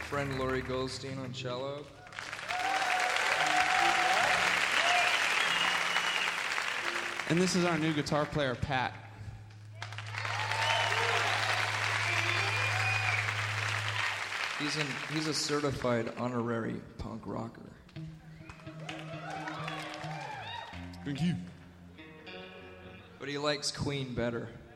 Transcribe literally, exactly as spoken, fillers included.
friend Laurie Goldstein on cello. And this is our new guitar player, Pat. He's an he's a certified honorary punk rocker. Thank you. But he likes Queen better.